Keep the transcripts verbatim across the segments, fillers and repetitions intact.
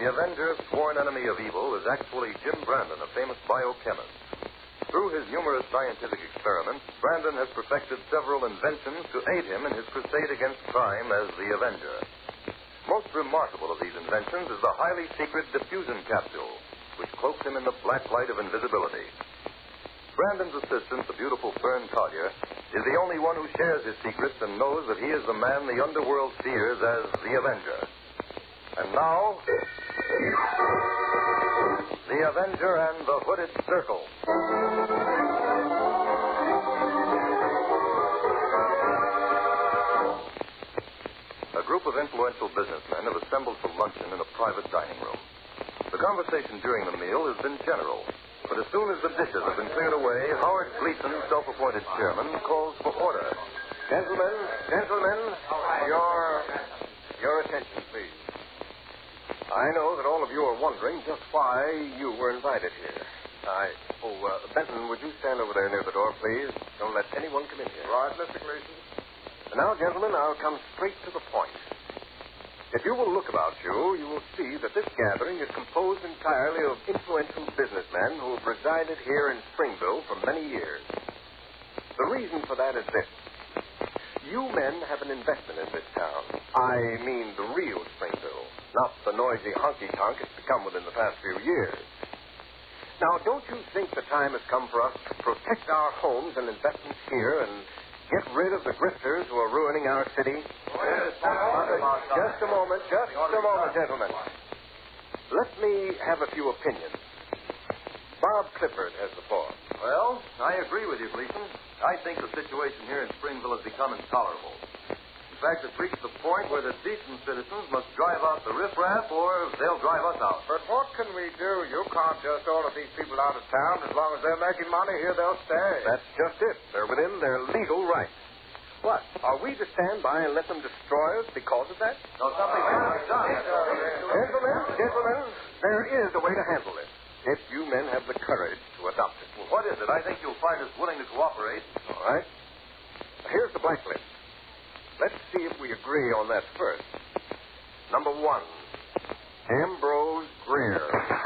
Avenger, sworn enemy of evil, is actually Jim Brandon, a famous biochemist. Through his numerous scientific experiments, Brandon has perfected several inventions to aid him in his crusade against crime as the Avenger. Most remarkable of these inventions is the highly secret diffusion capsule, which cloaks him in the black light of invisibility. Brandon's assistant, the beautiful Fern Collier, is the only one who shares his secrets and knows that he is the man the underworld fears as the Avenger. And now, the Avenger and the Hooded Circle. A group of influential businessmen have assembled for luncheon in a private dining room. The conversation during the meal has been general. But as soon as the dishes have been cleared away, Howard Gleason, self-appointed chairman, calls for order. Gentlemen, gentlemen, your, your attention, please. I know that all of you are wondering just why you were invited here. I, oh, uh, Benton, would you stand over there near the door, please? Don't let anyone come in here. Right, Mister Gleason. And now, gentlemen, I'll come straight to the point. If you will look about you, you will see that this gathering is composed entirely of influential businessmen who have resided here in Springville for many years. The reason for that is this. You men have an investment in this town. I mean the real Springville, not the noisy honky-tonk it's become within the past few years. Now, don't you think the time has come for us to protect our homes and investments here and get rid of the grifters who are ruining our city? Just a moment, just a moment, gentlemen. Let me have a few opinions. Bob Clifford has the floor. Well, I agree with you, Gleason. I think the situation here in Springville has become intolerable. In fact, it's reached the point where the decent citizens must drive out the riffraff or they'll drive us out. But what can we do? You can't just order these people out of town. As long as they're making money here, they'll stay. That's just it. They're within their legal rights. What? Are we to stand by and let them destroy us because of that? No, something has to be done. Gentlemen, gentlemen, there is a way to handle this, if you men have the courage to adopt it. Well, what is it? I think you'll find us willing to cooperate. All right. Here's the blacklist. Let's see if we agree on that first. Number one, Ambrose Greer.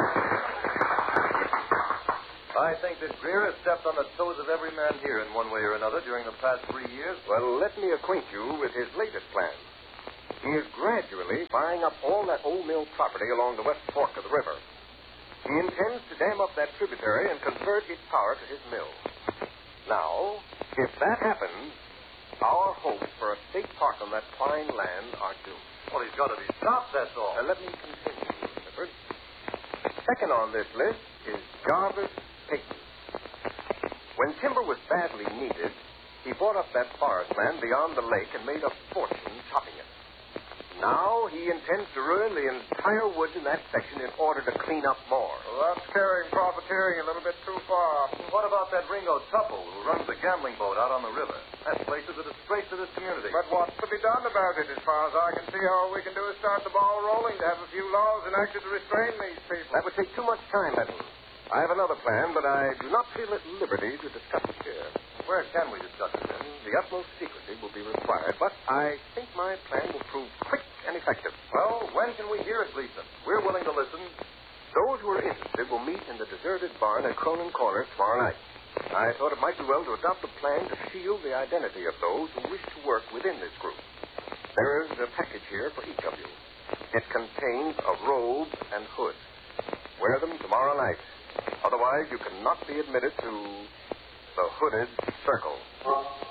I think that Greer has stepped on the toes of every man here in one way or another during the past three years. Well, let me acquaint you with his latest plan. He is gradually buying up all that old mill property along the west fork of the river. He intends to dam up that tributary and convert its power to his mill. Now, if that happens, our hopes for a state park on that fine land are doomed. Well, he's got to be stopped, that's all. Now, let me continue, Clifford. Second on this list is Jarvis Payton. When timber was badly needed, he bought up that forest land beyond the lake and made a fortune chopping it. Now he intends to ruin the entire woods in that section in order to clean up more. Well, that's carrying profiteering a little bit too far. What about that Ringo Tupple who runs the gambling boat out on the river? That place is a disgrace to this community. But what's to be done about it? As far as I can see, all we can do is start the ball rolling to have a few laws enacted to restrain these people. That would take too much time, Benton. I have another plan, but I do not feel at liberty to discuss it here. Where can we discuss it, then? The utmost secrecy will be required, but I think my plan will prove quick and effective. Well, when can we hear it, Gleason? We're willing to listen. Those who are interested will meet in the deserted barn at Cronin Corner tomorrow night. I thought it might be well to adopt a plan to shield the identity of those who wish to work within this group. There is a package here for each of you. It contains a robe and hood. Wear them tomorrow night. Otherwise, you cannot be admitted to the Hooded Circle.